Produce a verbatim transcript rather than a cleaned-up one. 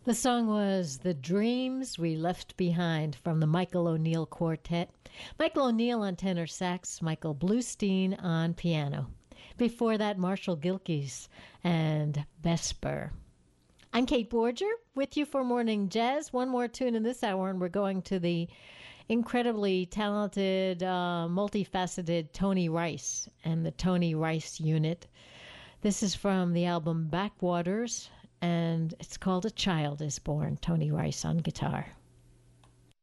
The song was The Dreams We Left Behind from the Michael O'Neill Quartet. Michael O'Neill on tenor sax, Michael Bluestein on piano. Before that, Marshall Gilkes and Vesper. I'm Kate Borger with you for Morning Jazz. One more tune in this hour, and we're going to the incredibly talented, uh, multifaceted Tony Rice and the Tony Rice Unit. This is from the album Backwaters, and it's called A Child is Born. Tony Rice on guitar.